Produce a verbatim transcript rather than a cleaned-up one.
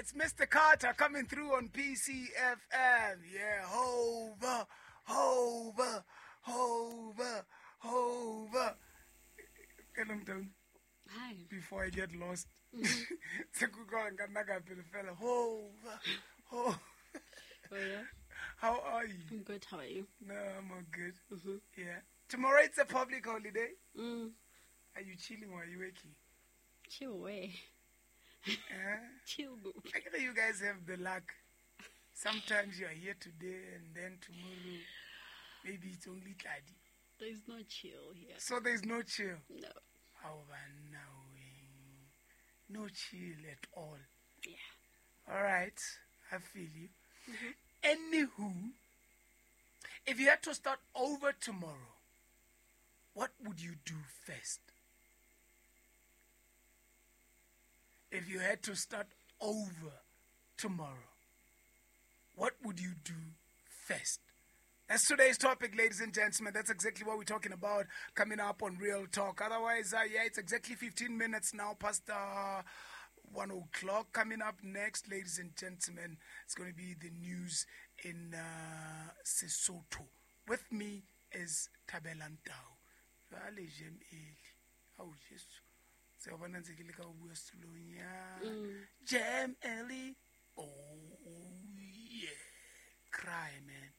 It's Mister Carter coming through on P C F M. Yeah, Hova, Hova, Hova, Hova. Hi. Before I get lost, mm-hmm. Hova, Hova. Oh, yeah? How are you? I'm good. How are you? No, I'm all good. Mm-hmm. Yeah. Tomorrow it's a public holiday. Mm. Are you chilling or are you waking? Chill away. Uh, Chill. I know you guys have the luck. Sometimes you are here today and then tomorrow maybe it's only Tadi. There's no chill here. So there's no chill? No. How about now? No chill at all. Yeah. All right. I feel you. Mm-hmm. Anywho, if you had to start over tomorrow, what would you do first? If you had to start over tomorrow, what would you do first? That's today's topic, ladies and gentlemen. That's exactly what we're talking about coming up on Real Talk. Otherwise, uh, yeah, it's exactly fifteen minutes now past uh, one o'clock. Coming up next, ladies and gentlemen, it's going to be the news in uh, Sesotho. With me is Tabela Ntau. Vale jem eli. Oh, Jesus. Mm. Jam Ellie. Oh, yeah. Cry, man.